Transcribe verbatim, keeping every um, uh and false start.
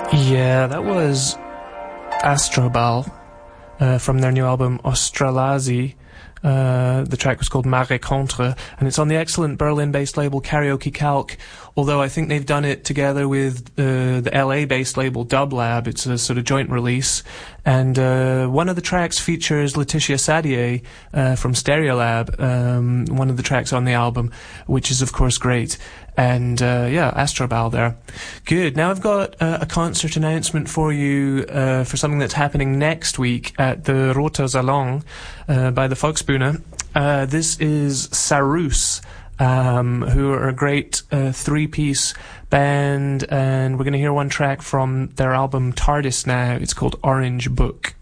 Yeah, that was Astrobal uh, from their new album Australasie. Uh, the track was called Mare Contre, and it's on the excellent Berlin-based label Karaoke Calc, although I think they've done it together with uh, the L A-based label Dub Lab. It's a sort of joint release, and uh, one of the tracks features Laetitia Sadier uh, from Stereolab, um, one of the tracks on the album, which is of course great. And uh, yeah, Astrobal there. Good. Now I've got uh, a concert announcement for you uh, for something that's happening next week at the Roter Salon uh, by the Volksbühne. Uh, this is Sarus, um, who are a great uh, three-piece band, and we're going to hear one track from their album TARDIS now. It's called Orange Book.